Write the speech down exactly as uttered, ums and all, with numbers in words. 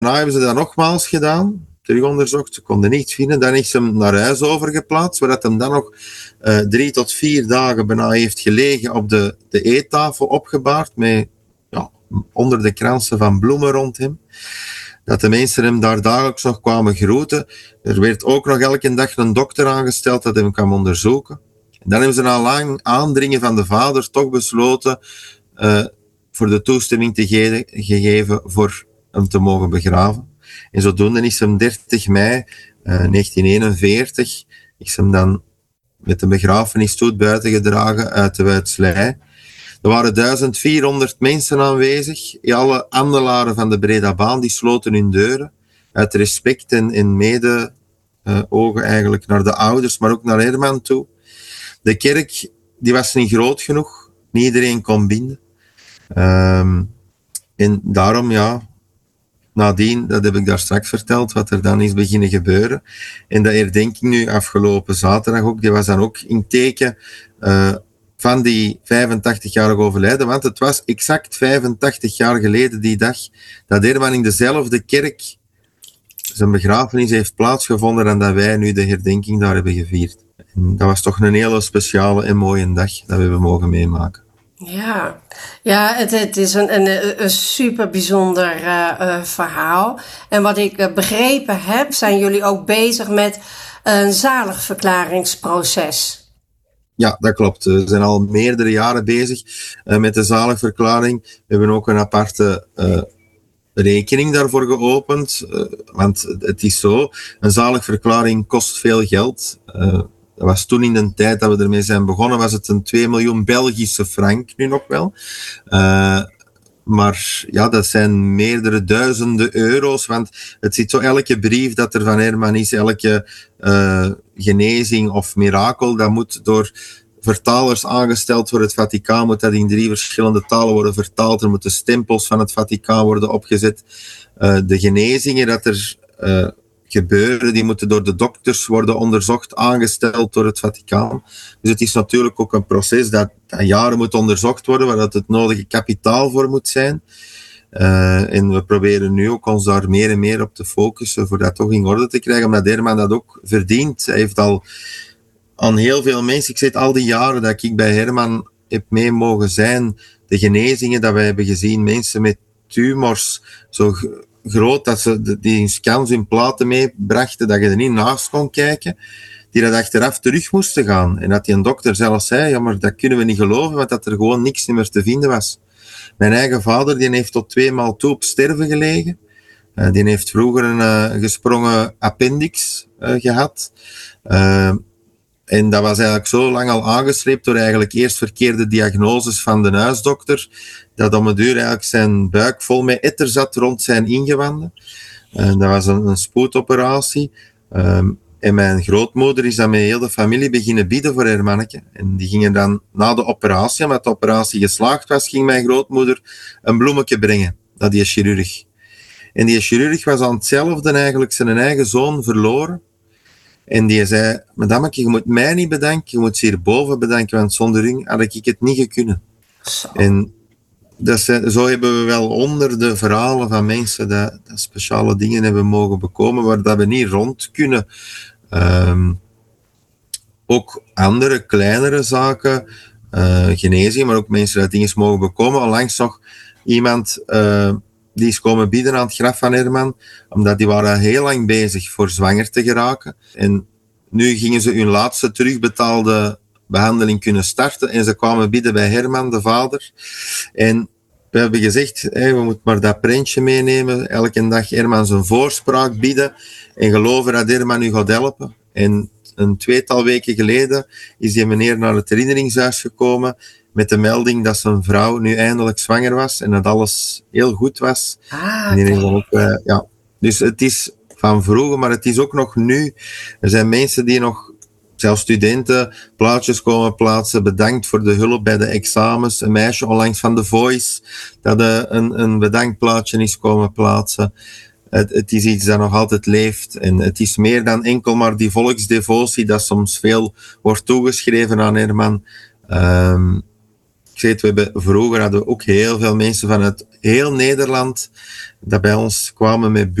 hebben ze dat nogmaals gedaan, terug onderzocht, ze konden niets vinden. Dan is hem naar huis overgeplaatst, waar dat hem dan nog uh, drie tot vier dagen bijna heeft gelegen op de, de eettafel opgebaard, met ja, onder de kransen van bloemen rond hem. Dat de mensen hem daar dagelijks nog kwamen groeten. Er werd ook nog elke dag een dokter aangesteld dat hem kwam onderzoeken. En dan hebben ze na lang aandringen van de vader toch besloten uh, voor de toestemming te ge- gegeven voor hem te mogen begraven. En zodoende is hem dertig mei uh, negentien eenenveertig is hem dan met de begrafenisstoet buiten gedragen uit de Wuitslei. Er waren duizend vierhonderd mensen aanwezig. Alle handelaren van de Bredabaan die sloten hun deuren. Uit respect en, en mede uh, ogen eigenlijk naar de ouders, maar ook naar Herman toe. De kerk die was niet groot genoeg. Niet iedereen kon binden. Um, en daarom, ja, nadien, dat heb ik daar straks verteld, wat er dan is beginnen gebeuren. En de herdenking nu afgelopen zaterdag ook, die was dan ook in teken uh, van die vijfentachtig-jarig overlijden, want het was exact vijfentachtig jaar geleden die dag dat Herman in dezelfde kerk zijn begrafenis heeft plaatsgevonden en dat wij nu de herdenking daar hebben gevierd. En dat was toch een hele speciale en mooie dag dat we hebben mogen meemaken. Ja, ja het, het is een, een, een super bijzonder uh, uh, verhaal. En wat ik uh, begrepen heb, zijn jullie ook bezig met een zaligverklaringsproces. Ja, dat klopt. We zijn al meerdere jaren bezig uh, met de zaligverklaring. We hebben ook een aparte uh, rekening daarvoor geopend. Uh, want het is zo, een zaligverklaring kost veel geld. Uh, dat was toen in de tijd dat we ermee zijn begonnen, was het een twee miljoen Belgische frank, nu nog wel. Uh, maar ja, dat zijn meerdere duizenden euro's, want het zit zo, elke brief dat er van Herman is, elke uh, genezing of mirakel, dat moet door vertalers aangesteld voor het Vaticaan, moet dat in drie verschillende talen worden vertaald, er moeten stempels van het Vaticaan worden opgezet. Uh, de genezingen dat er uh, gebeuren, die moeten door de dokters worden onderzocht, aangesteld door het Vaticaan. Dus het is natuurlijk ook een proces dat, dat jaren moet onderzocht worden, waar dat het nodige kapitaal voor moet zijn. Uh, en we proberen nu ook ons daar meer en meer op te focussen, voor dat toch in orde te krijgen, omdat Herman dat ook verdient. Hij heeft al aan heel veel mensen, ik zeg al die jaren dat ik bij Herman heb mee mogen zijn, de genezingen dat wij hebben gezien, mensen met tumors, zo groot dat ze die in scans hun platen meebrachten, dat je er niet naast kon kijken, die dat achteraf terug moesten gaan. En dat die een dokter zelf zei, ja, maar dat kunnen we niet geloven, want dat er gewoon niks meer te vinden was. Mijn eigen vader, die heeft tot twee maal toe op sterven gelegen. Uh, die heeft vroeger een uh, gesprongen appendix uh, gehad. Uh, En dat was eigenlijk zo lang al aangesleept door eigenlijk eerst verkeerde diagnoses van de huisdokter, dat om het uur eigenlijk zijn buik vol met etter zat rond zijn ingewanden. En dat was een, een spoedoperatie. Um, en mijn grootmoeder is dan met heel de familie beginnen bidden voor haar manneke. En die gingen dan na de operatie, omdat de operatie geslaagd was, ging mijn grootmoeder een bloemetje brengen naar die chirurg. En die chirurg was aan hetzelfde eigenlijk zijn eigen zoon verloren. En die zei, madameke, je moet mij niet bedanken, je moet ze hierboven bedanken, want zonder u had ik het niet gekunnen. Zo. En dat zijn, zo hebben we wel honderden verhalen van mensen dat, dat speciale dingen hebben mogen bekomen, waar dat we niet rond kunnen. Um, ook andere, kleinere zaken, uh, genezing, maar ook mensen dat dingen mogen bekomen. Onlangs nog iemand... Uh, Die is komen bieden aan het graf van Herman, omdat die waren heel lang bezig voor zwanger te geraken. En nu gingen ze hun laatste terugbetaalde behandeling kunnen starten en ze kwamen bieden bij Herman, de vader. En we hebben gezegd, hey, we moeten maar dat prentje meenemen, elke dag Herman zijn voorspraak bieden en geloven dat Herman u gaat helpen. En een tweetal weken geleden is die meneer naar het herinneringshuis gekomen met de melding dat zijn vrouw nu eindelijk zwanger was en dat alles heel goed was. Ah, okay. En ook, uh, ja. Dus het is van vroeger, maar het is ook nog nu. Er zijn mensen die nog, zelfs studenten, plaatjes komen plaatsen. Bedankt voor de hulp bij de examens. Een meisje onlangs van The Voice, dat uh, een, een bedankplaatje is komen plaatsen. Het, het is iets dat nog altijd leeft. En het is meer dan enkel maar die volksdevotie dat soms veel wordt toegeschreven aan Herman. Um, Ik zeg het, we hebben, vroeger hadden we ook heel veel mensen vanuit heel Nederland dat bij ons kwamen met